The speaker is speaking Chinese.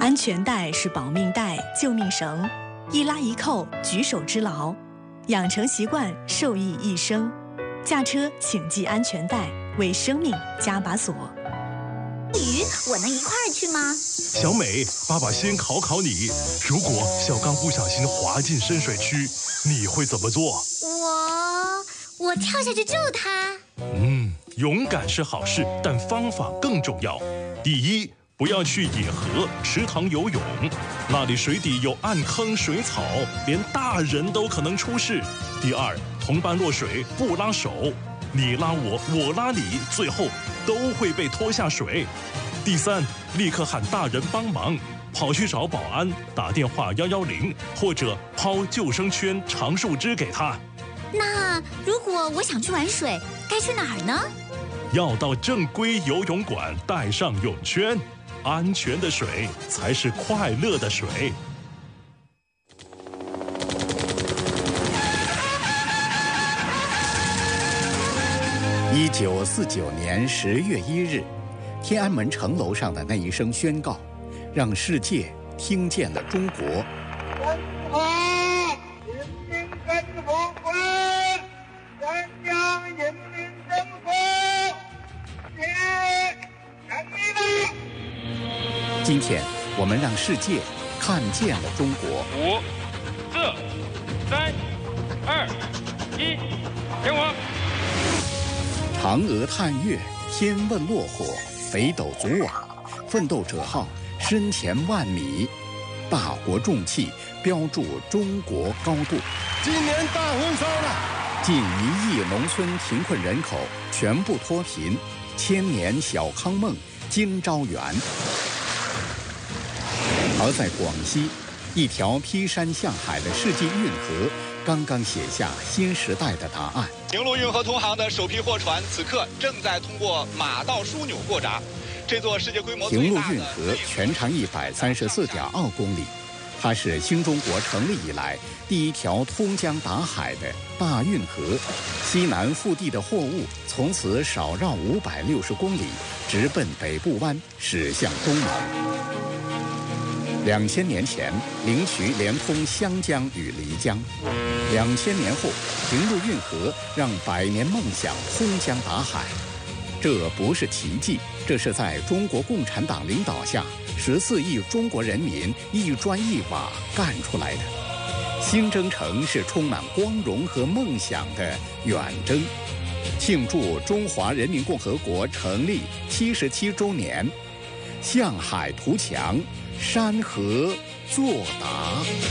安全带是保命带、救命绳，一拉一扣，举手之劳。养成习惯，受益一生。驾车请系安全带，为生命加把锁。 鱼，我能一块儿去吗？ 小美，爸爸先考考你，如果小刚不小心滑进深水区，你会怎么做？ 我跳下去救他。 勇敢是好事，但方法更重要。第一，不要去野河、池塘游泳，那里水底有暗坑、水草，连大人都可能出事。第二，同伴落水不拉手，你拉我，我拉你，最后都会被拖下水。第三，立刻喊大人帮忙，跑去找保安，打电话110，或者抛救生圈、长树枝给他。 那如果我想去玩水，该去哪儿呢？ 要到正规游泳馆，带上泳圈。安全的水才是快乐的水。 1949年10月1日，天安门城楼上的那一声宣告，让世界听见了中国。今天，我们让世界看见了中国。 5、4、3、2、1，点火！ 嫦娥探月，天问落火，北斗组网，奋斗者号深潜万米，大国重器标注中国高度。 今年大丰收了， 近1亿农村贫困人口全部脱贫，1000年小康梦今朝圆。而在广西，一条劈山向海的世纪运河刚刚写下新时代的答案。 平陆运河通航的首批货船此刻正在通过马道枢纽过闸。这座世界规模最大的平陆运河全长134.2公里，它是新中国成立以来第一条通江达海的大运河。西南腹地的货物从此少绕560公里，直奔北部湾，驶向东盟。2000年前，灵渠连通湘江与漓江。2000年后，平陆运河让100年梦想通江达海。这不是奇迹，这是在中国共产党领导下，14亿中国人民一砖一瓦干出来的。新征程是充满光荣和梦想的远征。庆祝中华人民共和国成立77周年，向海图强，山河作答。